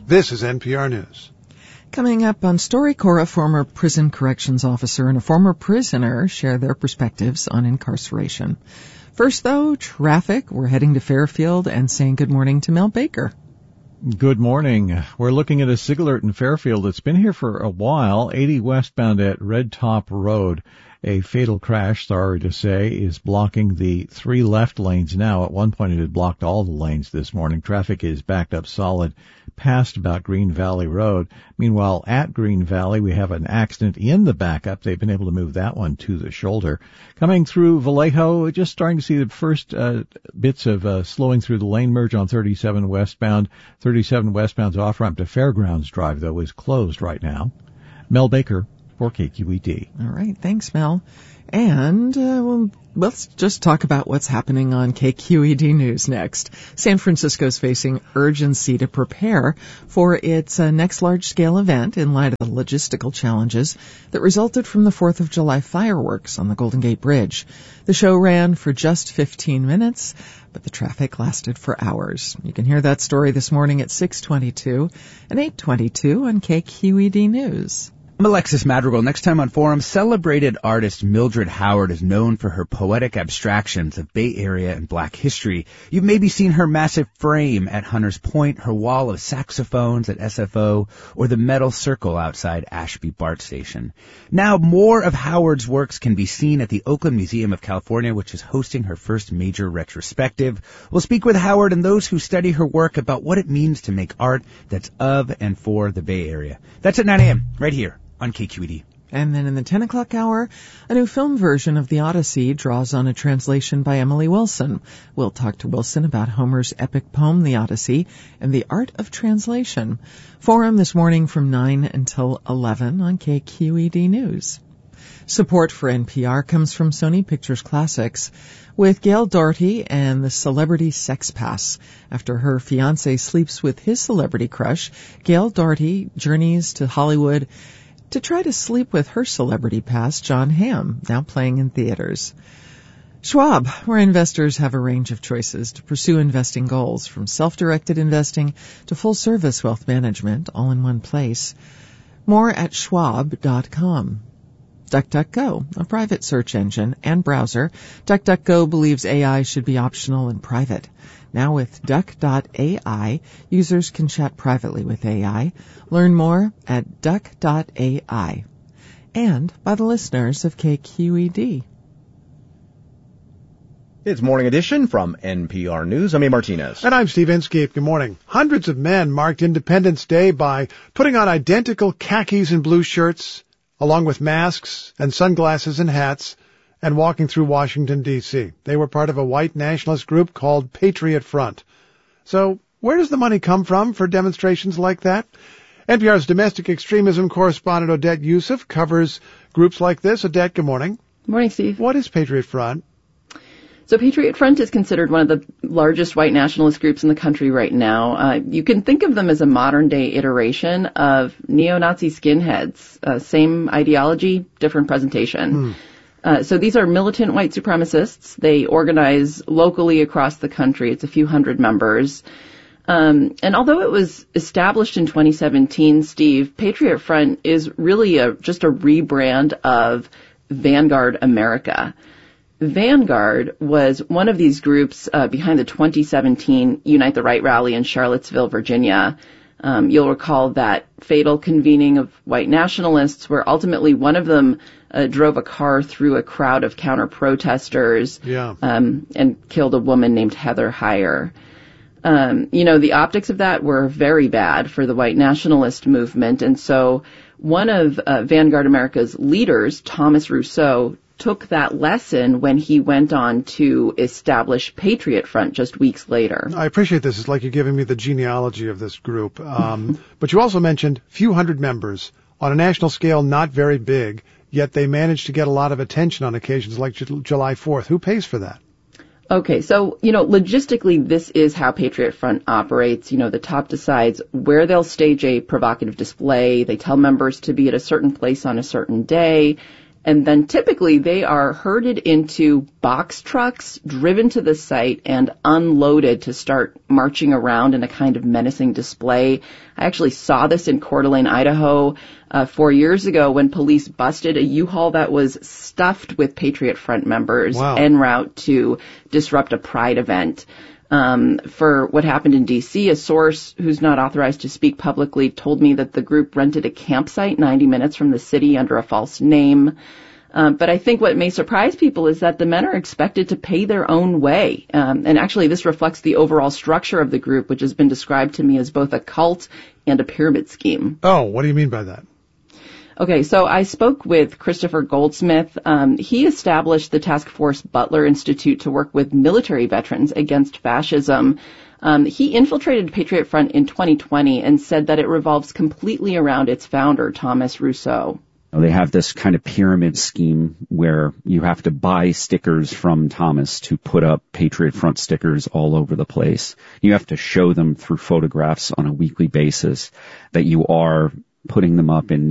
This is NPR News. Coming up on StoryCorps, a former prison corrections officer and a former prisoner share their perspectives on incarceration. First, though, traffic. We're heading to Fairfield and saying good morning to Mel Baker. Good morning. We're looking at a SIG alert in Fairfield. It's been here for a while. 80 westbound at Red Top Road. A fatal crash, sorry to say, is blocking the 3 left lanes now. At one point it had blocked all the lanes this morning. Traffic is backed up solid past about Green Valley Road. Meanwhile, at Green Valley, we have an accident in the backup. They've been able to move that one to the shoulder. Coming through Vallejo, just starting to see the first bits of slowing through the lane merge on 37 westbound. 37 westbound's off-ramp to Fairgrounds Drive, though, is closed right now. Mel Baker for KQED. All right, thanks, Mel. And let's just talk about what's happening on KQED News next. San Francisco's facing urgency to prepare for its next large-scale event in light of the logistical challenges that resulted from the 4th of July fireworks on the Golden Gate Bridge. The show ran for just 15 minutes, but the traffic lasted for hours. You can hear that story this morning at 6:22 and 8:22 on KQED News. I'm Alexis Madrigal. Next time on Forum, celebrated artist Mildred Howard is known for her poetic abstractions of Bay Area and Black history. You've maybe seen her massive frame at Hunters Point, her wall of saxophones at SFO, or the metal circle outside Ashby BART Station. Now, more of Howard's works can be seen at the Oakland Museum of California, which is hosting her first major retrospective. We'll speak with Howard and those who study her work about what it means to make art that's of and for the Bay Area. That's at 9 a.m. right here on KQED. And then in the 10 o'clock hour, a new film version of The Odyssey draws on a translation by Emily Wilson. We'll talk to Wilson about Homer's epic poem, The Odyssey, and the art of translation. Forum this morning from 9 until 11 on KQED News. Support for NPR comes from Sony Pictures Classics with Gail Doherty and the Celebrity Sex Pass. After her fiancé sleeps with his celebrity crush, Gail Doherty journeys to Hollywood to try to sleep with her celebrity past, John Hamm, now playing in theaters. Schwab, where investors have a range of choices to pursue investing goals, from self-directed investing to full-service wealth management, all in one place. More at schwab.com. DuckDuckGo, a private search engine and browser. DuckDuckGo believes AI should be optional and private. Now with Duck.ai, users can chat privately with AI. Learn more at Duck.ai. And by the listeners of KQED. It's Morning Edition from NPR News. I'm A. Martinez. And I'm Steve Inskeep. Good morning. Hundreds of men marked Independence Day by putting on identical khakis and blue shirts, along with masks and sunglasses and hats, and walking through Washington, D.C. They were part of a white nationalist group called Patriot Front. So where does the money come from for demonstrations like that? NPR's domestic extremism correspondent Odette Youssef covers groups like this. Odette, good morning. Good morning, Steve. What is Patriot Front? So Patriot Front is considered one of the largest white nationalist groups in the country right now. You can think of them as a modern-day iteration of neo-Nazi skinheads. Same ideology, different presentation. So these are militant white supremacists. They organize locally across the country. It's a few hundred members. And although it was established in 2017, Steve, Patriot Front is really just a rebrand of Vanguard America. Vanguard was one of these groups behind the 2017 Unite the Right rally in Charlottesville, Virginia. You'll recall that fatal convening of white nationalists where ultimately one of them drove a car through a crowd of counter-protesters and killed a woman named Heather Heyer. The optics of that were very bad for the white nationalist movement, and so one of Vanguard America's leaders, Thomas Rousseau, took that lesson when he went on to establish Patriot Front just weeks later. I appreciate this. It's like you're giving me the genealogy of this group. But you also mentioned few hundred members. On a national scale, not very big, yet they managed to get a lot of attention on occasions like July 4th. Who pays for that? Okay, so, logistically, this is how Patriot Front operates. The top decides where they'll stage a provocative display. They tell members to be at a certain place on a certain day. And then typically they are herded into box trucks, driven to the site, and unloaded to start marching around in a kind of menacing display. I actually saw this in Coeur d'Alene, Idaho, 4 years ago when police busted a U-Haul that was stuffed with Patriot Front members en route to disrupt a Pride event. For what happened in D.C., a source who's not authorized to speak publicly told me that the group rented a campsite 90 minutes from the city under a false name. But I think what may surprise people is that the men are expected to pay their own way. And actually, this reflects the overall structure of the group, which has been described to me as both a cult and a pyramid scheme. Oh, what do you mean by that? Okay, so I spoke with Christopher Goldsmith. He established the Task Force Butler Institute to work with military veterans against fascism. He infiltrated Patriot Front in 2020 and said that it revolves completely around its founder, Thomas Rousseau. They have this kind of pyramid scheme where you have to buy stickers from Thomas to put up Patriot Front stickers all over the place. You have to show them through photographs on a weekly basis that you are putting them up in